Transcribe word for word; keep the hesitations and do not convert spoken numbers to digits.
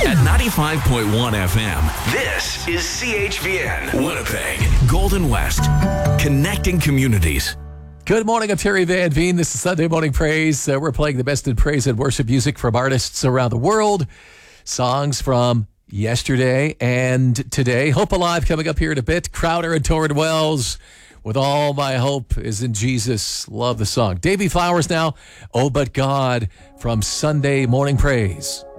At ninety-five point one F M, this is C H V N, Winnipeg, Golden West, connecting communities. Good morning, I'm Terry Van Veen. This is Sunday Morning Praise. Uh, we're playing the best in praise and worship music from artists around the world. Songs from yesterday and today. Hope Alive coming up here in a bit. Crowder and Torrin Wells with All My Hope is in Jesus. Love the song. Davy Flowers now. Oh, but God from Sunday Morning Praise.